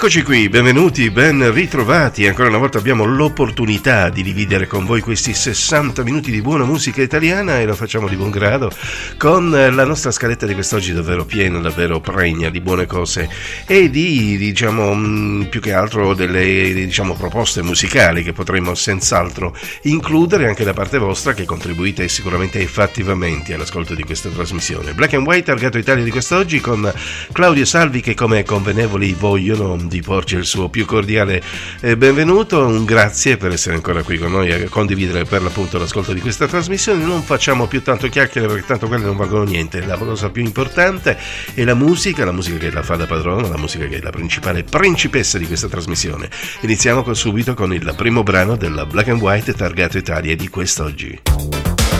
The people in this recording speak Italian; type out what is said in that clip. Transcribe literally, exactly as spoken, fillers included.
Eccoci qui, benvenuti, ben ritrovati. Ancora una volta abbiamo l'opportunità di dividere con voi questi sessanta minuti di buona musica italiana e lo facciamo di buon grado con la nostra scaletta di quest'oggi davvero piena, davvero pregna di buone cose e di, diciamo, più che altro delle, diciamo, proposte musicali che potremo senz'altro includere anche da parte vostra, che contribuite sicuramente fattivamente all'ascolto di questa trasmissione. Black and White, Targato Italia di quest'oggi con Claudio Salvi, che come convenevoli vogliono di porci il suo più cordiale eh, benvenuto. Un grazie per essere ancora qui con noi a condividere per l'appunto l'ascolto di questa trasmissione. Non facciamo più tanto chiacchiere perché tanto quelle non valgono niente. La cosa più importante è la musica, la musica che la fa da padrona, la musica che è la principale principessa di questa trasmissione. Iniziamo con, subito con il primo brano della Black and White Targato Italia di quest'oggi.